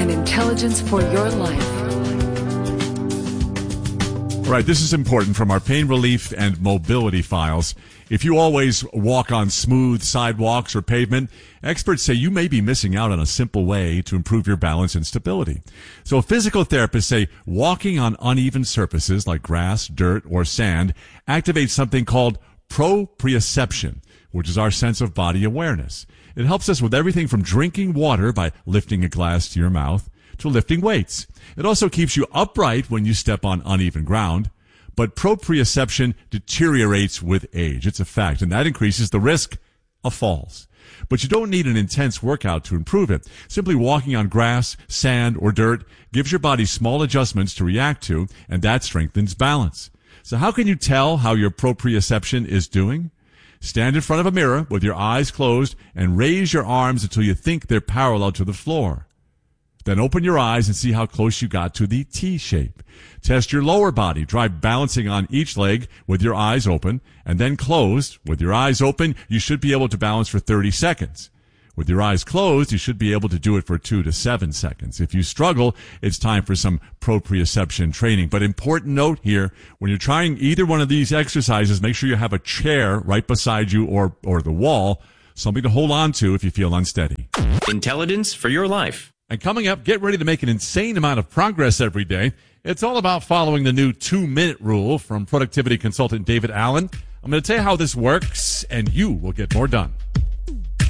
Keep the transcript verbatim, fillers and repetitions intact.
and intelligence for your life. All right, this is important from our pain relief and mobility files. If you always walk on smooth sidewalks or pavement, experts say you may be missing out on a simple way to improve your balance and stability. So physical therapists say walking on uneven surfaces like grass, dirt, or sand activates something called proprioception, which is our sense of body awareness. It helps us with everything from drinking water by lifting a glass to your mouth to lifting weights. It also keeps you upright when you step on uneven ground. But proprioception deteriorates with age. It's a fact, and that increases the risk of falls. But you don't need an intense workout to improve it. Simply walking on grass, sand, or dirt gives your body small adjustments to react to, and that strengthens balance. So how can you tell how your proprioception is doing? Stand in front of a mirror with your eyes closed and raise your arms until you think they're parallel to the floor. Then open your eyes and see how close you got to the T shape. Test your lower body. Try balancing on each leg with your eyes open and then closed. With your eyes open, you should be able to balance for thirty seconds. With your eyes closed, you should be able to do it for two to seven seconds. If you struggle, it's time for some proprioception training. But important note here, when you're trying either one of these exercises, make sure you have a chair right beside you or, or the wall, something to hold on to if you feel unsteady. Intelligence for your life. And coming up, get ready to make an insane amount of progress every day. It's all about following the new two-minute rule from productivity consultant David Allen. I'm going to tell you how this works, and you will get more done.